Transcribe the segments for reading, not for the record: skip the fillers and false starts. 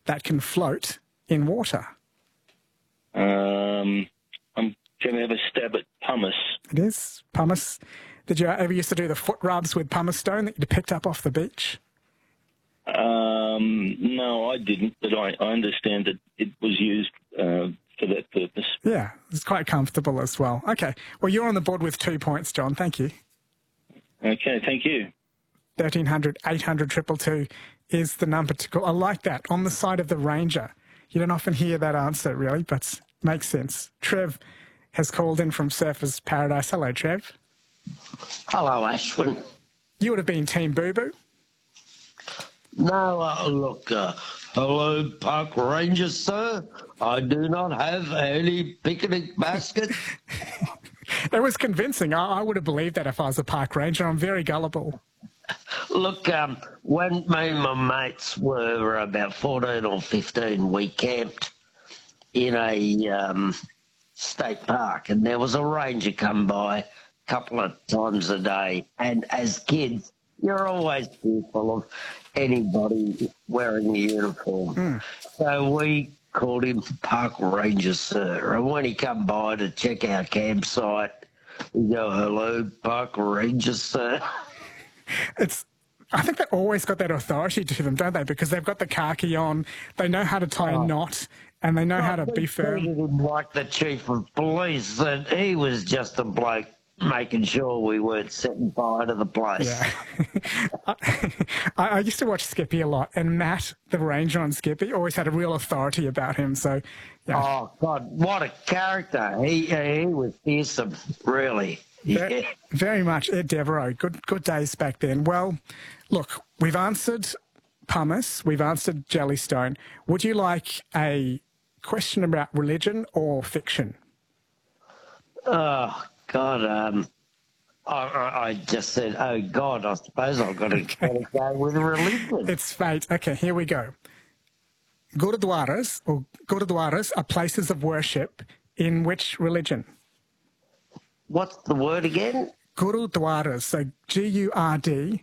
that can float in water? I'm going to have a stab at pumice. It is pumice. Did you ever used to do the foot rubs with pumice stone that you picked up off the beach? No, I didn't, but I understand that it was used for that purpose. Yeah, it's quite comfortable as well. Okay, well, you're on the board with 2 points, John. Thank you. Okay, thank you. 1300 800 222 is the number to call. I like that. On the side of the Ranger. You don't often hear that answer, really, but makes sense. Trev has called in from Surfers Paradise. Hello, Trev. Hello, Ashwin. You would have been Team Boo Boo. No, look, hello, Park Rangers, sir. I do not have any picnic baskets. It was convincing. I would have believed that if I was a park ranger. I'm very gullible. Look, when me and my mates were about 14 or 15, we camped in a state park, and there was a ranger come by a couple of times a day. And as kids, you're always fearful of anybody wearing the uniform. So we called him Park Ranger, sir. And when he come by to check our campsite, we go, hello, Park Ranger, sir. I think they've always got that authority to them, don't they? Because they've got the khaki on, they know how to tie a knot, and they know how to be firm. We didn't like the chief of police, that he was just a bloke making sure we weren't setting fire to the place. Yeah. I used to watch Skippy a lot, and Matt, the ranger on Skippy, always had a real authority about him. So, yeah. Oh, God, what a character. He was fearsome, really. Very much. Ed Devereaux, good days back then. Well, look, we've answered pumice, we've answered Jellystone. Would you like a question about religion or fiction? Oh, God, I just said, oh, God, I suppose I've got to go with religion. It's fate. Okay, here we go. Gurudwaras are places of worship in which religion? What's the word again? Gurudwaras, so Gurwaras.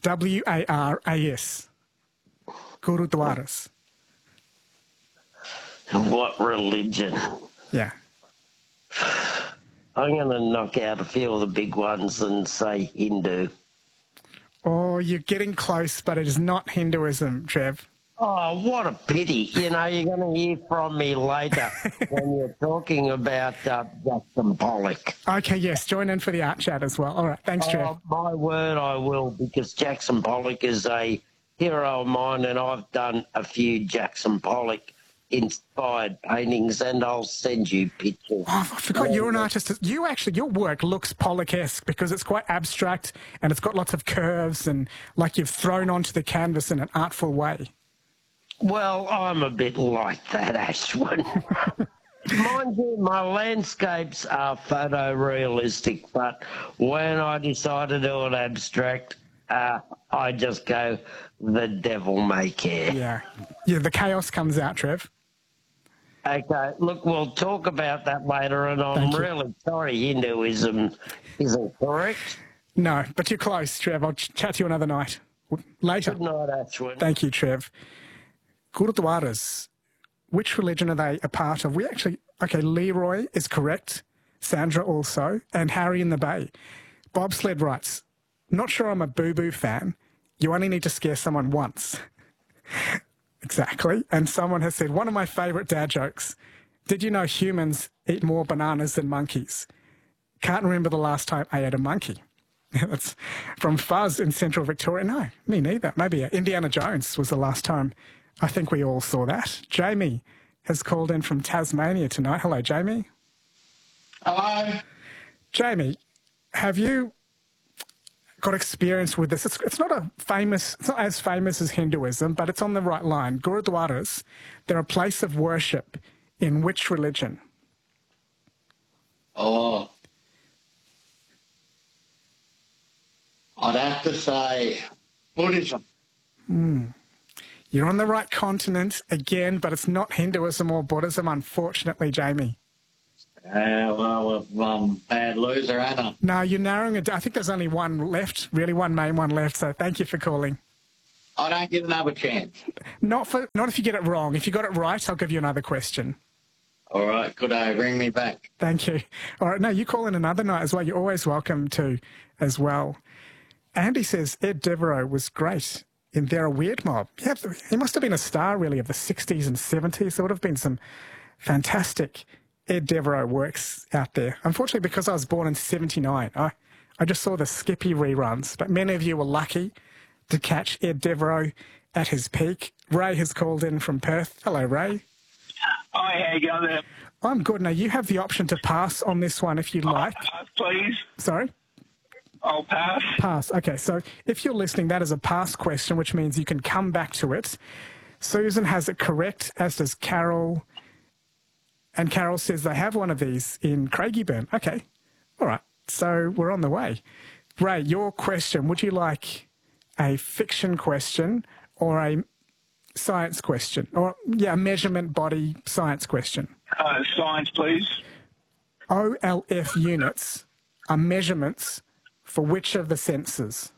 Gurudwaras. What religion? Yeah. I'm going to knock out a few of the big ones and say Hindu. Oh, you're getting close, but it is not Hinduism, Trev. Oh, what a pity. You know, you're going to hear from me later when you're talking about Jackson Pollock. Okay, yes, join in for the art chat as well. All right, thanks, Trev. My word, I will, because Jackson Pollock is a hero of mine, and I've done a few Jackson Pollock inspired paintings, and I'll send you pictures. Oh, I forgot you're an artist. Your work looks Pollock-esque because it's quite abstract and it's got lots of curves and like you've thrown onto the canvas in an artful way. Well, I'm a bit like that, Ashwin. Mind you, my landscapes are photorealistic, but when I decide to do an abstract, I just go, the devil may care. Yeah, the chaos comes out, Trev. Okay, look, we'll talk about that later, and I'm really sorry Hinduism isn't correct. No, but you're close, Trev. I'll chat to you another night. Later. Good night, Ashwin. Thank you, Trev. Gurudwaras, which religion are they a part of? Leroy is correct, Sandra also, and Harry in the Bay. Bobsled writes, not sure I'm a boo-boo fan. You only need to scare someone once. Exactly. And someone has said, one of my favourite dad jokes, did you know humans eat more bananas than monkeys? Can't remember the last time I ate a monkey. That's from Fuzz in Central Victoria. No, me neither. Maybe Indiana Jones was the last time. I think we all saw that. Jamie has called in from Tasmania tonight. Hello, Jamie. Hello. Jamie, have you got experience with this? It's not as famous as Hinduism, but it's on the right line. Gurudwaras, they're a place of worship in which religion? Oh, I'd have to say Buddhism. You're on the right continent again, but it's not Hinduism or Buddhism, unfortunately, Jamie. Bad loser, Anna. No, you're narrowing it down. I think there's only one left, really one main one left, so thank you for calling. I don't get another chance. Not if you get it wrong. If you got it right, I'll give you another question. All right, good day. Bring me back. Thank you. All right, no, you call in another night as well. You're always welcome to as well. Andy says Ed Devereaux was great in They're a Weird Mob. Yeah, he must have been a star, really, of the 60s and 70s. There would have been some fantastic Ed Devereaux works out there. Unfortunately, because I was born in 79, I just saw the Skippy reruns, but many of you were lucky to catch Ed Devereaux at his peak. Ray has called in from Perth. Hello, Ray. Hi, how you going there? I'm good. Now, you have the option to pass on this one if you'd like. Pass, please. Sorry? I'll pass. Pass. Okay, so if you're listening, that is a pass question, which means you can come back to it. Susan has it correct, as does Carol. And Carol says they have one of these in Craigieburn. Okay. All right. So we're on the way. Ray, your question, would you like a fiction question or a science question? Or, yeah, a measurement body science question. Science, please. OLF units are measurements for which of the senses?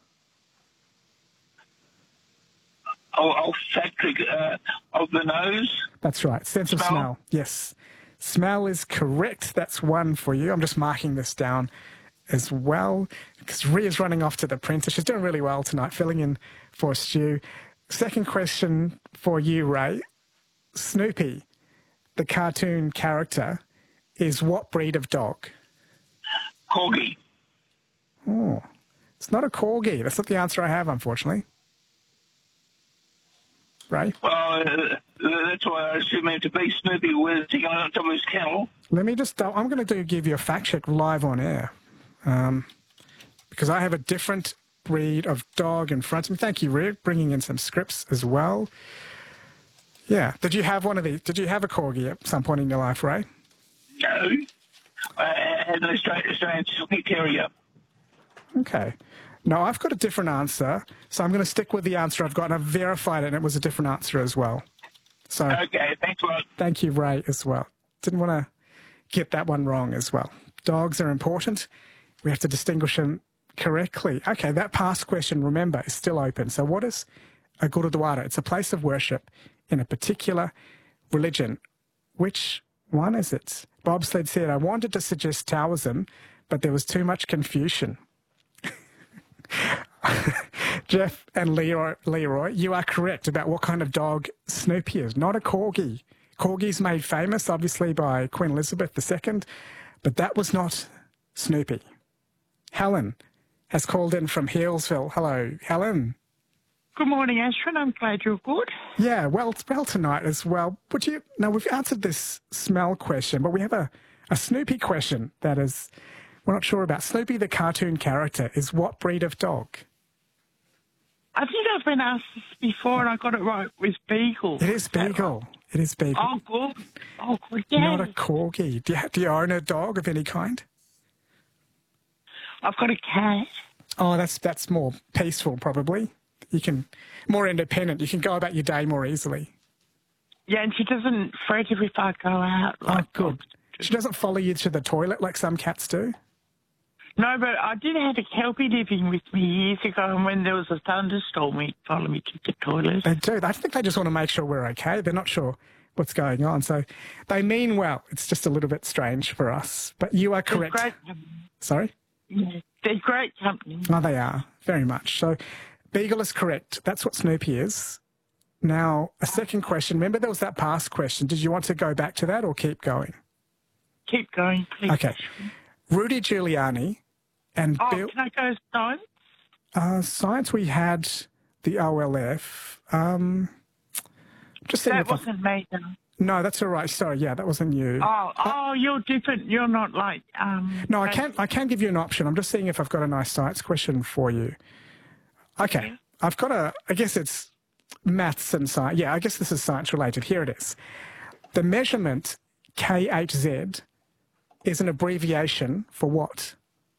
Olfactory of the nose. That's right. Sense of smell. Yes. Smell is correct. That's one for you. I'm just marking this down as well because Ria's running off to the printer. She's doing really well tonight, filling in for Stu. Second question for you, Ray. Snoopy, the cartoon character, is what breed of dog? Corgi. Oh, it's not a corgi. That's not the answer I have, unfortunately. Ray? Well, that's why I assume it to be Snoopy with sitting on top of his kennel. Let me just, I'm going to give you a fact check live on air because I have a different breed of dog in front of me. Thank you, Rick, bringing in some scripts as well. Yeah. Did you have one of these? Did you have a corgi at some point in your life, Ray? No. I had an Australian Silky Terrier. Okay. No, I've got a different answer, so I'm going to stick with the answer I've got, and I've verified it, and it was a different answer as well. So, okay, thanks a lot. Thank you, Ray, as well. Didn't want to get that one wrong as well. Dogs are important. We have to distinguish them correctly. Okay, that past question, remember, is still open. So what is a Gurudwara? It's a place of worship in a particular religion. Which one is it? Bobsled said, I wanted to suggest Taoism, but there was too much confusion. Jeff and Leroy, you are correct about what kind of dog Snoopy is. Not a corgi. Corgi's made famous, obviously, by Queen Elizabeth II, but that was not Snoopy. Helen has called in from Healesville. Hello, Helen. Good morning, Ashwin. I'm glad you're good. Yeah, well tonight as well. Now, we've answered this smell question, but we have a Snoopy question that is, we're not sure about. Snoopy, the cartoon character, is what breed of dog? I think I've been asked this before and I got it right. It was Beagle. It is Beagle. It is Beagle. Oh, good. Oh, good. Yeah. Not a corgi. Do you own a dog of any kind? I've got a cat. Oh, that's more peaceful, probably. More independent. You can go about your day more easily. Yeah, and she doesn't fret if I go out. Oh, good. She doesn't follow you to the toilet like some cats do? No, but I did have a Kelpie living with me years ago, and when there was a thunderstorm, he'd follow me to the toilet. They do. I think they just want to make sure we're okay. They're not sure what's going on. So they mean well. It's just a little bit strange for us. But you are correct. They're great. Sorry? Yeah, they're great company. Oh, they are. Very much. So Beagle is correct. That's what Snoopy is. Now, a second question. Remember there was that past question. Did you want to go back to that or keep going? Keep going, please. Okay. Rudy Giuliani and Bill... can I go science? Science, we had the OLF. Just that wasn't me, though. No, that's all right. Sorry, yeah, that wasn't you. Oh, you're different. You're not like... No, I can give you an option. I'm just seeing if I've got a nice science question for you. Okay. Yeah. I've got I guess it's maths and science. Yeah, I guess this is science related. Here it is. The measurement KHZ is an abbreviation for what?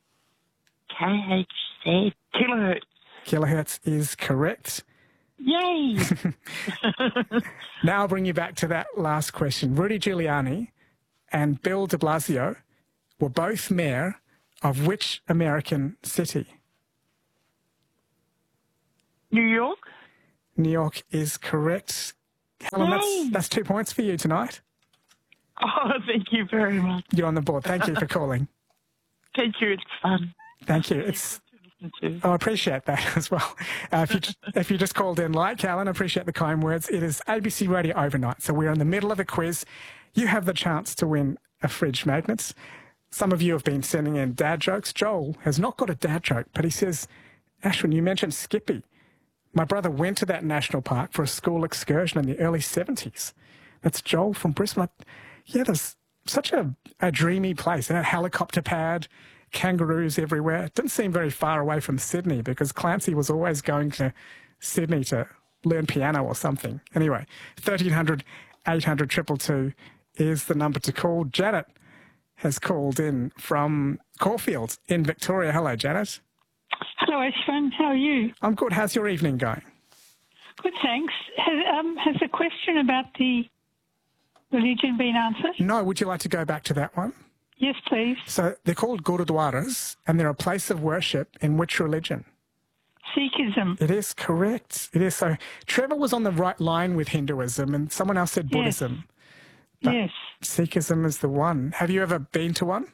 KHZ. Kilohertz. Kilohertz is correct. Yay! Now I'll bring you back to that last question. Rudy Giuliani and Bill de Blasio were both mayor of which American city? New York? New York is correct. Helen, Yay. that's 2 points for you tonight. Oh, thank you very much. You're on the board. Thank you for calling. Thank you. It's fun. Thank you. It's to listen to. I appreciate that as well. If you just called in like Alan, I appreciate the kind words. It is ABC Radio Overnight, so we're in the middle of a quiz. You have the chance to win a fridge magnet. Some of you have been sending in dad jokes. Joel has not got a dad joke, but he says, Ashwin, you mentioned Skippy. My brother went to that national park for a school excursion in the early 70s. That's Joel from Brisbane. Yeah, there's such a dreamy place. A helicopter pad, kangaroos everywhere. It didn't seem very far away from Sydney because Clancy was always going to Sydney to learn piano or something. Anyway, 1300 800 222 is the number to call. Janet has called in from Caulfield in Victoria. Hello, Janet. Hello, Ashwin. How are you? I'm good. How's your evening going? Good, thanks. Has the question about the religion been answered? No, would you like to go back to that one? Yes, please. So they're called gurudwaras, and they're a place of worship in which religion? Sikhism. It is correct. It is. So Trevor was on the right line with Hinduism, and someone else said Buddhism. But Yes. Sikhism is the one. Have you ever been to one?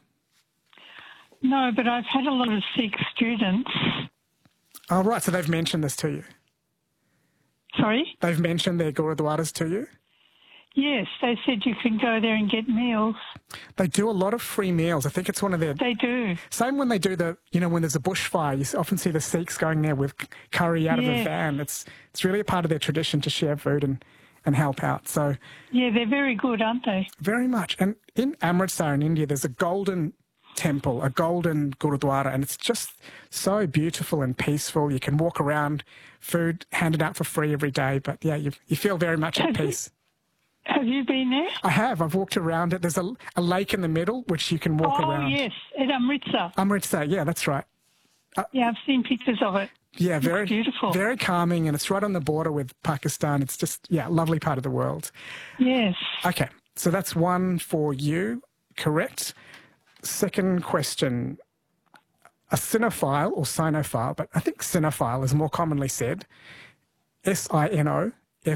No, but I've had a lot of Sikh students. Oh, right. So they've mentioned this to you. Sorry? They've mentioned their gurudwaras to you? Yes, they said you can go there and get meals. They do a lot of free meals. I think it's one of their... They do. Same when they do when there's a bushfire, you often see the Sikhs going there with curry out of a Yes. van. It's really a part of their tradition to share food and help out. So Yeah, they're very good, aren't they? very much. And in Amritsar in India, there's a golden temple, a golden gurudwara, and it's just so beautiful and peaceful. You can walk around, food handed out for free every day. But yeah, you feel very much at peace. Have you been there? I have. I've walked around it. There's a lake in the middle, which you can walk Oh, around. yes, at Amritsar. Amritsar, yeah, that's right. Yeah, I've seen pictures of it. Yeah, very beautiful. very calming, and it's right on the border with Pakistan. It's just, yeah, lovely part of the world. Yes. Okay, so that's one for you, correct. Second question, a cinephile or sinophile, but I think cinephile is more commonly said, Sinofile,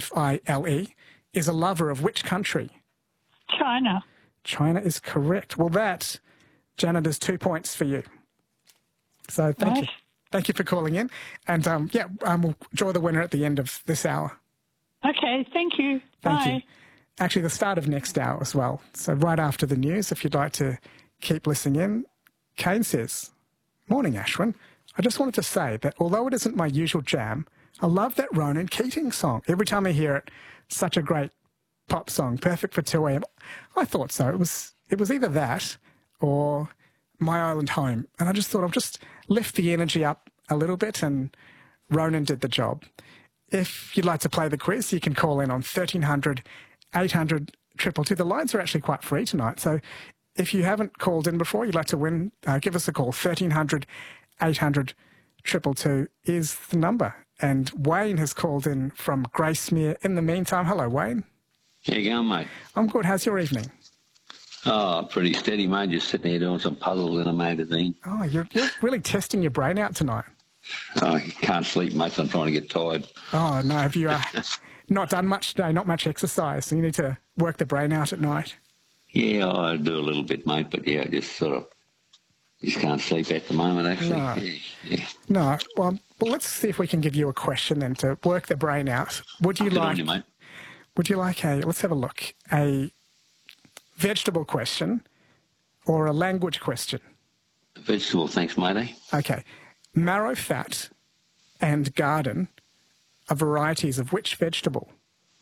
is a lover of which country? China. China is correct. Well, Janet, is 2 points for you. So thank you. Right. Thank you for calling in. And we'll draw the winner at the end of this hour. Okay, thank you. Thank Bye. you. Actually, the start of next hour as well. So right after the news, if you'd like to keep listening in. Kane says, Morning, Ashwin. I just wanted to say that although it isn't my usual jam, I love that Ronan Keating song. Every time I hear it, such a great pop song, perfect for 2 a.m. I thought so. It was either that or My Island Home. And I just thought I'll just lift the energy up a little bit, and Ronan did the job. If you'd like to play the quiz, you can call in on 1300 800 222. The lines are actually quite free tonight. So if you haven't called in before, you'd like to win, give us a call. 1300 800 222 is the number. And Wayne has called in from Gracemere. In the meantime, hello, Wayne. How you going, mate? I'm good. How's your evening? Oh, pretty steady, mate. Just sitting here doing some puzzles in a magazine. Oh, you're really testing your brain out tonight. Oh, you can't sleep, mate, so I'm trying to get tired. Oh, no. Have you not done much today, not much exercise? So you need to work the brain out at night. Yeah, I do a little bit, mate, but yeah, I just can't sleep at the moment, actually. No. Yeah. No. Well, let's see if we can give you a question then to work the brain out. Would you Good like... on you, mate. Would you like let's have a look, a vegetable question or a language question? Vegetable, thanks, matey. Okay. Marrow fat and garden are varieties of which vegetable?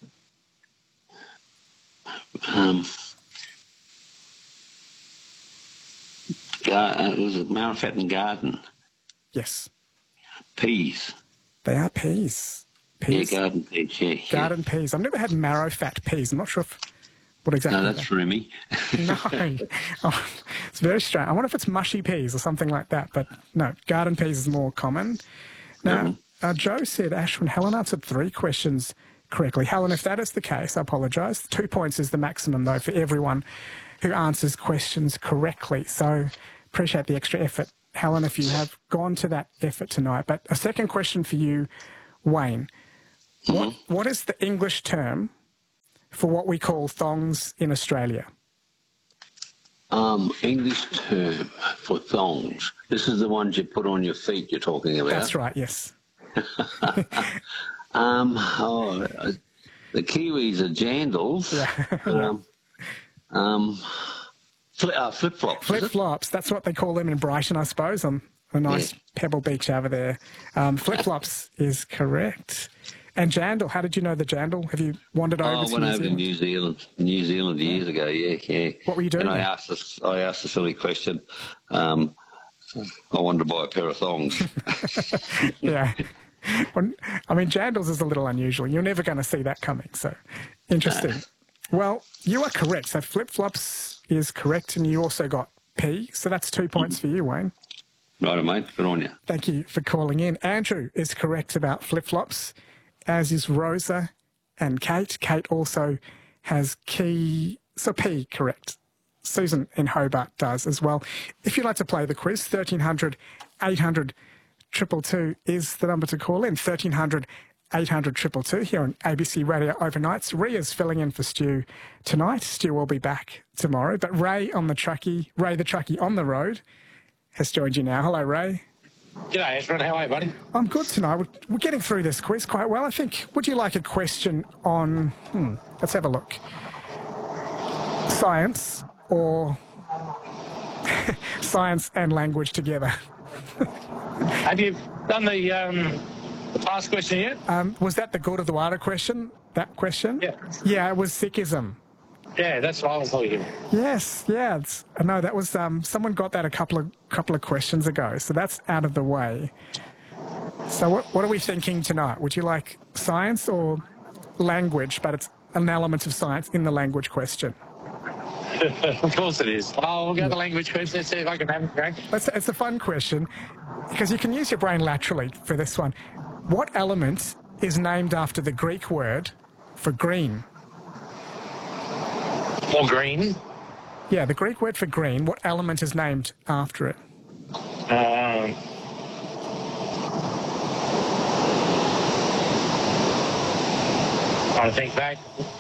Was it marrowfat and garden? Yes. Peas. They are peas. Peas. Yeah, garden peas, yeah. Garden peas. I've never had marrow fat peas. I'm not sure what exactly. No, that's roomy. No. Oh, it's very strange. I wonder if it's mushy peas or something like that. But no, garden peas is more common. Now, Joe said Ashwin, Helen answered 3 questions correctly. Helen, if that is the case, I apologise. 2 points is the maximum, though, for everyone who answers questions correctly. So appreciate the extra effort, Helen, if you have gone to that effort tonight. But a second question for you, Wayne. What is the English term for what we call thongs in Australia? English term for thongs. This is the ones you put on your feet you're talking about. That's right, yes. The Kiwis are jandals. Flip-flops. Flip-flops, that's what they call them in Brighton, I suppose, on a nice pebble beach over there. Flip-flops is correct. And jandal, how did you know the jandal? Have you wandered over to I went over to New Zealand years ago, yeah. What were you doing? And I asked a silly question. I wanted to buy a pair of thongs. Yeah. Well, I mean, jandals is a little unusual. You're never going to see that coming, so interesting. Well, you are correct. So flip-flops is correct, and you also got P, so that's 2 points for you, Wayne. Right, mate. Good on you. Thank you for calling in. Andrew is correct about flip-flops, as is Rosa and Kate. Kate also has P correct. Susan in Hobart does as well. If you'd like to play the quiz, 1300 800 222 is the number to call in. 1300 800 222 here on ABC Radio Overnights. Ria's filling in for Stu tonight. Stu will be back tomorrow. But Ray the truckie on the road, has joined you now. Hello, Ray. G'day, Ezra. How are you, buddy? I'm good tonight. We're getting through this quiz quite well, I think. Would you like a question on, let's have a look, science or science and language together? Have you done the past question yet? Was that the Gurdwara question? That question? Yeah. Yeah, it was Sikhism. Yeah, that's what I was thinking. Yes, yeah. No, that was someone got that a couple of questions ago, so that's out of the way. So what are we thinking tonight? Would you like science or language? But it's an element of science in the language question. Of course it is. We'll go to the language question and see if I can have it correct. It's a fun question because you can use your brain laterally for this one. What element is named after the Greek word for green? Or green? Yeah, the Greek word for green. What element is named after it? I think back.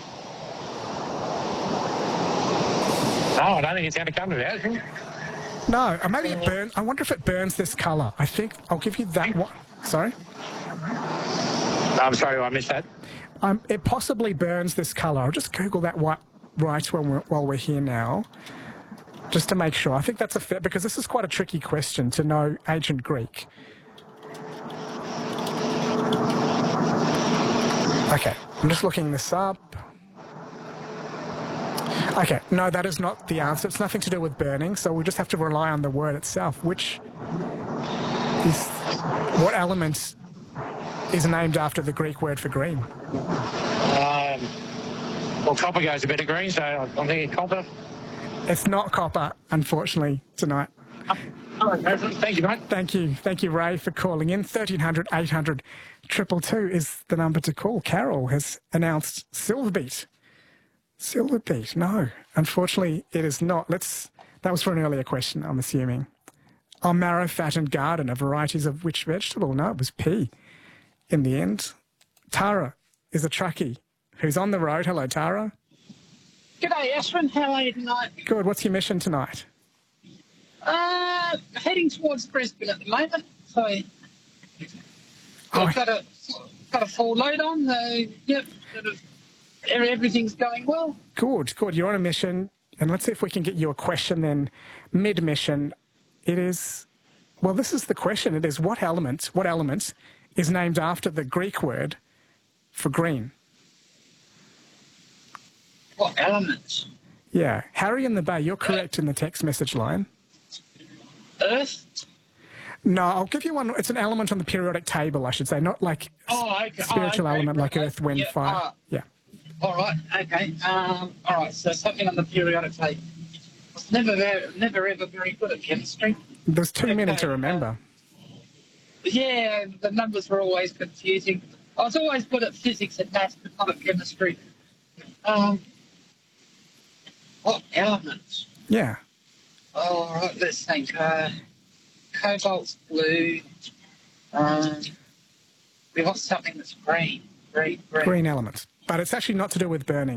No, I don't think it's going to come to that. No, maybe it burns. I wonder if it burns this colour. I think I'll give you that one. Sorry? I'm sorry, I missed that. It possibly burns this colour. I'll just Google that while we're here now, just to make sure. I think that's a fair, because this is quite a tricky question to know ancient Greek. Okay, I'm just looking this up. Okay, no, that is not the answer. It's nothing to do with burning, so we just have to rely on the word itself, which is what element is named after the Greek word for green? Well, copper goes a bit of green, so I'm thinking copper. It's not copper, unfortunately, tonight. Thank you, mate. Thank you, Ray, for calling in. 1300 800 222 is the number to call. Carol has announced Silverbeet. Silverbeet, no. Unfortunately, it is not. That was for an earlier question, I'm assuming. Marrow fattened garden, varieties of which vegetable? No, it was pea in the end. Tara is a truckie who's on the road. Hello, Tara. G'day, Ashwin. How are you tonight? Good. What's your mission tonight? Heading towards Brisbane at the moment. So I've got a full load on. So yep, everything's going well. Good. You're on a mission, and let's see if we can get you a question then mid-mission. It is, well, this is the question. It is what element is named after the Greek word for green? What element? Yeah. Harry in the Bay, you're correct in the text message line. Earth? No, I'll give you one. It's an element on the periodic table, I should say, not like spiritual element like earth, wind, fire. Yeah. All right. Okay. All right. So something on the periodic table. I was never ever very good at chemistry. There's too many to remember. Yeah, the numbers were always confusing. I was always good at physics and maths, but not at chemistry. What elements? Yeah. All right, let's think. Cobalt's blue. We've got something that's green. Green. Green elements. But it's actually not to do with burning.